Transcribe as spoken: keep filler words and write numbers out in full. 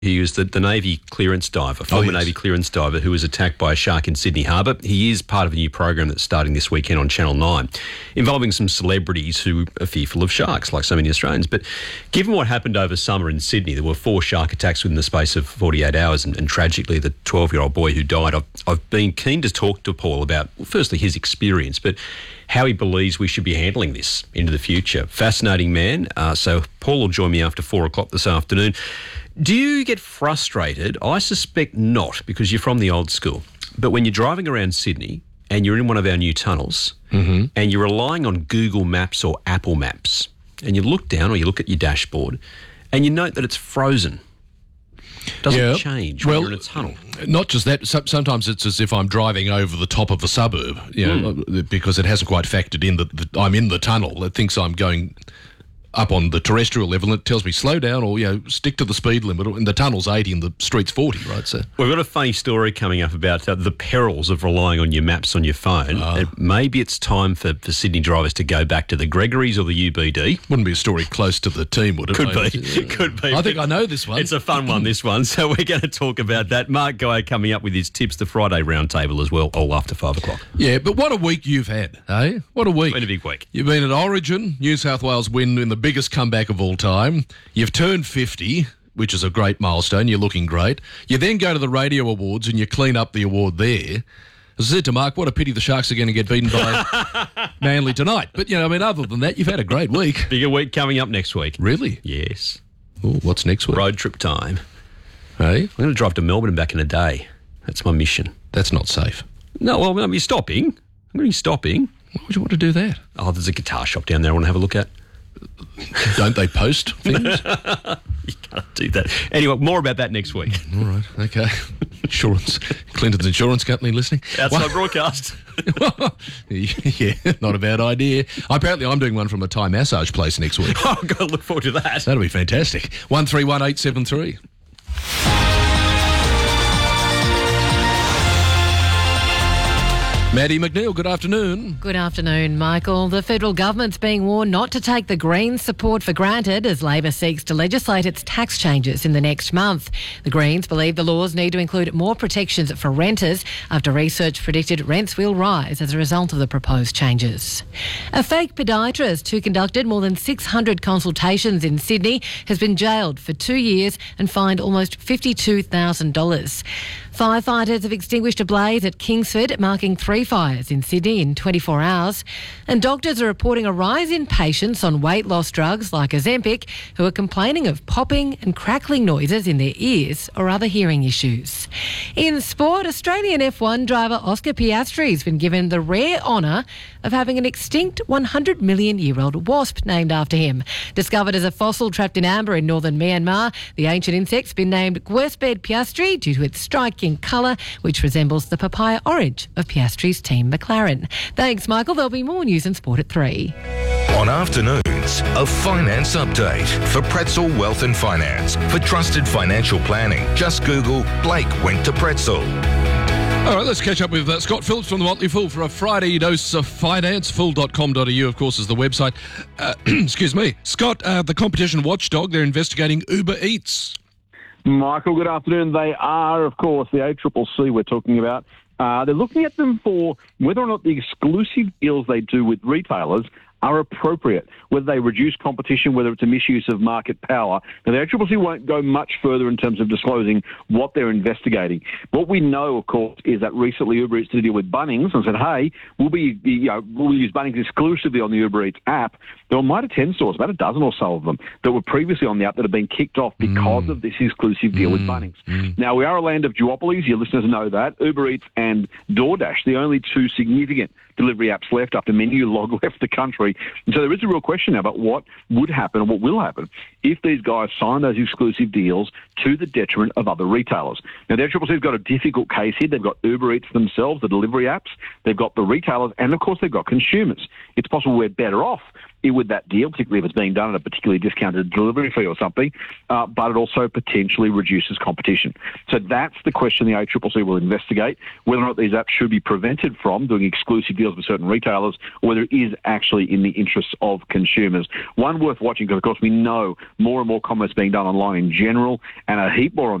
He was the, the Navy clearance diver, former oh, yes. Navy clearance diver who was attacked by a shark in Sydney Harbour. He is part of a new program that's starting this weekend on Channel nine, involving some celebrities who are fearful of sharks, like so many Australians. But given what happened over summer in Sydney, there were four shark attacks within the space of forty-eight hours, and, and tragically the twelve-year-old boy who died. I've, I've been keen to talk to Paul about, well, firstly, his experience, but how he believes we should be handling this into the future. Fascinating man. Uh, so Paul will join me after four o'clock this afternoon. Do you get frustrated? I suspect not, because you're from the old school. But when you're driving around Sydney and you're in one of our new tunnels mm-hmm. and you're relying on Google Maps or Apple Maps, and you look down or you look at your dashboard and you note that it's frozen. Doesn't yeah. change when well, you're in a tunnel. Not just that. Sometimes it's as if I'm driving over the top of a suburb, you know, mm. because it hasn't quite factored in that, that I'm in the tunnel. It thinks I'm going up on the terrestrial level, and it tells me slow down or, you know, stick to the speed limit. And the tunnel's eighty and the street's forty, right? So we've got a funny story coming up about uh, the perils of relying on your maps on your phone. Uh, and maybe it's time for, for Sydney drivers to go back to the Gregory's or the U B D. Wouldn't be a story close to the team, would it? Could mate? be. Could be. I think I know this one. It's a fun one, this one. So we're going to talk about that. Mark Guy coming up with his tips, the Friday roundtable as well, all after five o'clock. Yeah, but what a week you've had, eh? What a week. It's been a big week. You've been at Origin, New South Wales win in the biggest comeback of all time. You've turned fifty, which is a great milestone. You're looking great. You then go to the Radio Awards and you clean up the award there. As I said to Mark, what a pity the Sharks are going to get beaten by Manly tonight. But, you know, I mean, other than that, you've had a great week. Bigger week coming up next week. Really? Yes. Oh, what's next week? Road trip time. Hey? I'm going to drive to Melbourne and back in a day. That's my mission. That's not safe. No, well, I'm stopping. I'm going to be stopping. Why would you want to do that? Oh, there's a guitar shop down there I want to have a look at. Don't they post things? You can't do that. Anyway, more about that next week. All right, okay. Insurance. Clinton's Insurance Company listening. Outside well, broadcast. Yeah, not a bad idea. Apparently I'm doing one from a Thai massage place next week. Oh, I've got to look forward to that. That'll be fantastic. one three one eight seven three. Maddie McNeil, good afternoon. Good afternoon, Michael. The federal government's being warned not to take the Greens' support for granted as Labor seeks to legislate its tax changes in the next month. The Greens believe the laws need to include more protections for renters after research predicted rents will rise as a result of the proposed changes. A fake podiatrist who conducted more than six hundred consultations in Sydney has been jailed for two years and fined almost fifty-two thousand dollars. Firefighters have extinguished a blaze at Kingsford, marking three fires in Sydney in twenty-four hours. And doctors are reporting a rise in patients on weight loss drugs like Ozempic who are complaining of popping and crackling noises in their ears or other hearing issues. In sport, Australian F one driver Oscar Piastri has been given the rare honour of having an extinct one hundred million year old wasp named after him. Discovered as a fossil trapped in amber in northern Myanmar, the ancient insect's been named Guersped Piastri due to its striking colour, which resembles the papaya orange of Piastri's team McLaren. Thanks, Michael. There'll be more news and sport at three. On afternoons, a finance update for Pretzel Wealth and Finance. For trusted financial planning, just Google Blake went to Pretzel. All right, let's catch up with uh, Scott Phillips from the Motley Fool for a Friday dose of finance. fool dot com dot a u, of course, is the website. Uh, excuse me. Scott, uh, the competition watchdog, they're investigating Uber Eats. Michael, good afternoon. They are, of course, the A C C C we're talking about. Uh, they're looking at them for whether or not the exclusive deals they do with retailers are appropriate, whether they reduce competition, whether it's a misuse of market power. Now, the A C C C won't go much further in terms of disclosing what they're investigating. What we know, of course, is that recently Uber Eats did a deal with Bunnings and said, hey, we'll be, you know, we'll use Bunnings exclusively on the Uber Eats app. There were might have ten stores, about a dozen or so of them, that were previously on the app that have been kicked off because mm. of this exclusive deal mm. with Bunnings. Mm. Now, we are a land of duopolies. Your listeners know that. Uber Eats and DoorDash, the only two significant delivery apps left after Menulog left the country. And so there is a real question now about what would happen and what will happen if these guys sign those exclusive deals to the detriment of other retailers. Now, the A C C C's got a difficult case here. They've got Uber Eats themselves, the delivery apps. They've got the retailers, and, of course, they've got consumers. It's possible we're better off with that deal, particularly if it's being done at a particularly discounted delivery fee or something, uh, but it also potentially reduces competition. So that's the question the A C C C will investigate, whether or not these apps should be prevented from doing exclusive deals with certain retailers, or whether it is actually in the interests of consumers. One worth watching because, of course, we know more and more commerce being done online in general, and a heap more on